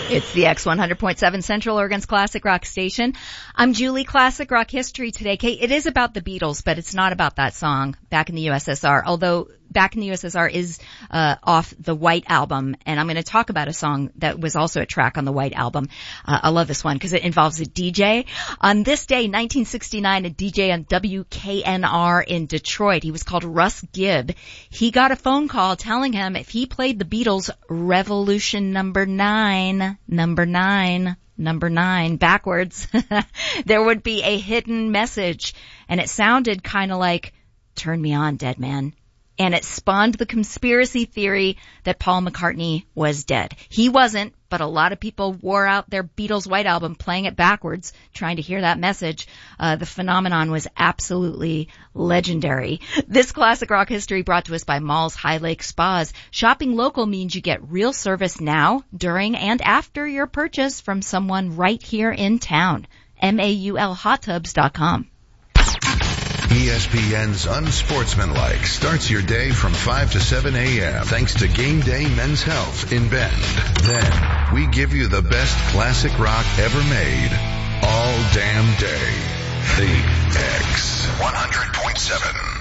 It's the X100.7 Central Oregon's Classic Rock station. I'm Julie. Classic Rock History today. Kate, it is about the Beatles, but it's not about that song, Back in the USSR, although Back in the USSR is off the White Album, and I'm going to talk about a song that was also a track on the White Album. I love this one because it involves a DJ. On this day, 1969, a DJ on WKNR in Detroit, he was called Russ Gibb. He got a phone call telling him if he played the Beatles' Revolution number 9, backwards, there would be a hidden message, and it sounded kind of like, "Turn me on, dead man." And it spawned the conspiracy theory that Paul McCartney was dead. He wasn't, but a lot of people wore out their Beatles' White Album playing it backwards, trying to hear that message. The phenomenon was absolutely legendary. This Classic Rock History brought to us by Malls High Lake Spas. Shopping local means you get real service now, during, and after your purchase from someone right here in town. MAULhottubs.com. ESPN's Unsportsmanlike starts your day from 5 to 7 a.m. thanks to Game Day Men's Health in Bend. Then we give you the best classic rock ever made all damn day. The X 100.7.